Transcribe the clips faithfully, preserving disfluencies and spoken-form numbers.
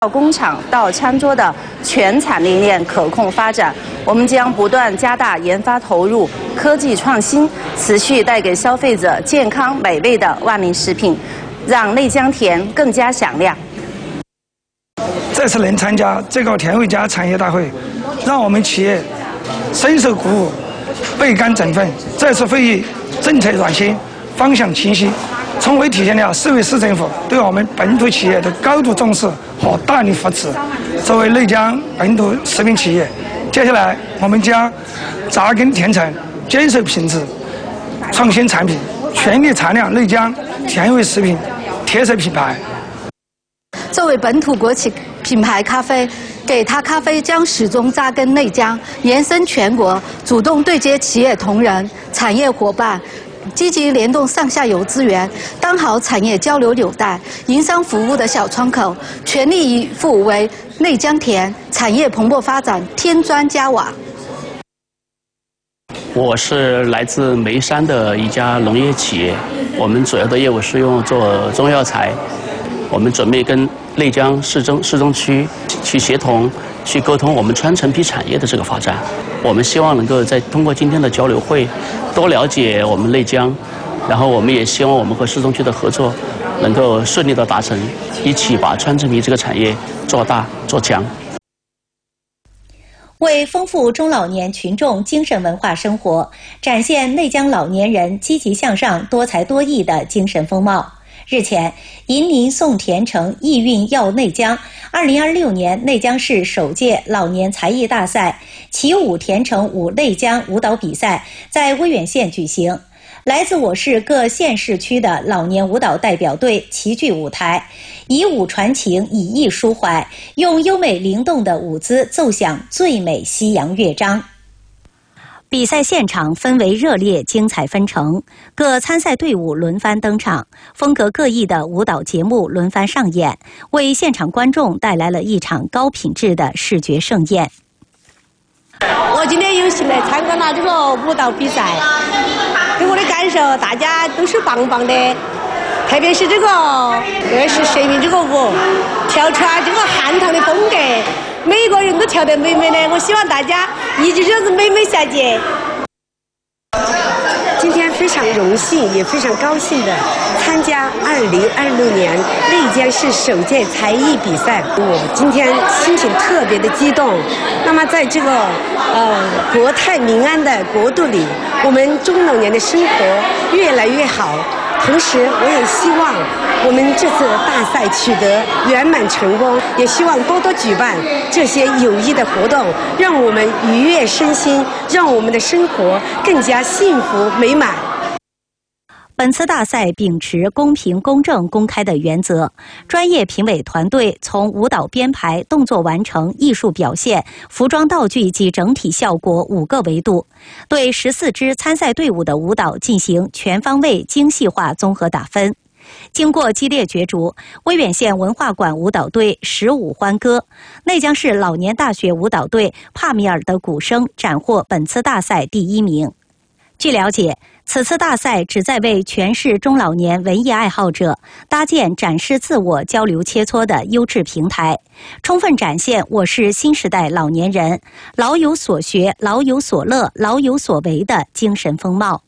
工厂到餐桌的全产业链可控发展，我们将不断加大研发投入、科技创新，持续带给消费者健康美味的万能食品，让内江田更加响亮。 这次能参加这个甜味家产业大会，让我们企业深受鼓舞，倍感振奋。这次会议政策软性，方向清晰，充分体现了市委市政府对我们本土企业的高度重视和大力扶持。作为内江本土食品企业，接下来我们将扎根甜城，坚守品质、创新产品，全力擦亮内江甜味食品特色品牌。 作为本土国企品牌咖啡，给它咖啡将始终扎根内江，延伸全国，主动对接企业同仁、产业伙伴。积极联动上下游资源，当好产业交流纽带、营商服务的小窗口，全力以赴为内江田产业蓬勃发展添砖加瓦。 我是来自眉山的一家农业企业，我们主要的业务是用做中药材。我们准备跟内江市中市中区去协同、去沟通我们川陈皮产业的这个发展。我们希望能够在通过今天的交流会，多了解我们内江，然后我们也希望我们和市中区的合作能够顺利的达成，一起把川陈皮这个产业做大做强。 为丰富中老年群众精神文化生活，展现内江老年人积极向上、多才多艺的精神风貌。日前，迎您送甜城，意韵耀内江。二零二六年内江市首届老年才艺大赛起舞甜城舞内江舞蹈比赛在威远县举行。来自我市各县市区的老年舞蹈代表队齐聚舞台，以舞传情，以艺抒怀，用优美灵动的舞姿奏响最美西洋乐章。 比赛现场氛围热烈，精彩纷呈，各参赛队伍轮番登场，风格各异的舞蹈节目轮番上演，为现场观众带来了一场高品质的视觉盛宴。 我今天有幸来参观了这个舞蹈比赛，给我的感受，大家都是棒棒的，特别是这个二十蛇韵这个舞，跳出来这个汉唐的风格。每个人都跳得美美的，我希望大家一直这样子美美下去。 今天非常荣幸，也非常高兴的参加二零二六年内江市首届才艺比赛。我今天心情特别的激动。那么在这个呃国泰民安的国度里，我们中老年的生活越来越好。同时，我也希望我们这次大赛取得圆满成功，也希望多多举办这些有益的活动，让我们愉悦身心，让我们的生活更加幸福美满。 本次大赛秉持公平、公正、公开的原则，专业评委团队从舞蹈编排、动作完成、艺术表现、服装道具及整体效果五个维度，对十四支参赛队伍的舞蹈进行全方位、精细化综合打分。经过激烈角逐，威远县文化馆舞蹈队十五欢歌，内江市老年大学舞蹈队帕米尔的鼓声斩获本次大赛第一名。据了解，此次大赛旨在为全市中老年文艺爱好者搭建展示自我、交流切磋的优质平台，充分展现我市新时代老年人老有所学、老有所乐、老有所为的精神风貌。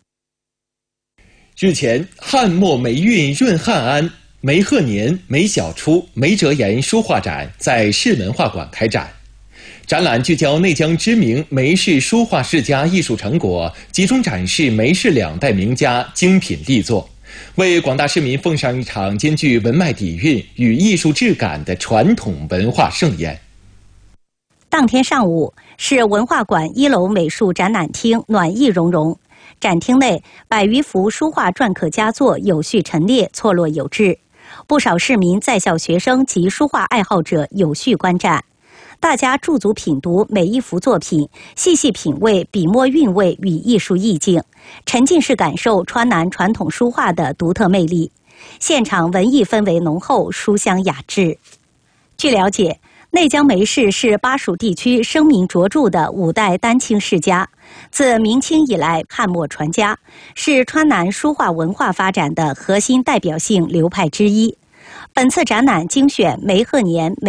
日前，汉末梅韵润汉安、梅鹤年、梅小初、梅哲言书画展在市文化馆开展。展览聚焦内江知名梅氏书画世家艺术成果，集中展示梅氏两代名家精品力作，为广大市民奉上一场兼具文脉底蕴与艺术质感的传统文化盛宴。 当天上午，市文化馆一楼美术展览厅暖意融融，展厅内百余幅书画篆刻佳作有序陈列，错落有致，不少市民、在校学生及书画爱好者有序观展。大家驻足品读每一幅作品，细细品味笔墨韵味与艺术意境，沉浸式感受川南传统书画的独特魅力。现场文艺氛围浓厚，书香雅致。据了解，内江梅氏是巴蜀地区声名卓著的五代丹青世家，自明清以来汉末传家，是川南书画文化发展的核心代表性流派之一。 本次展览精选梅鹤年。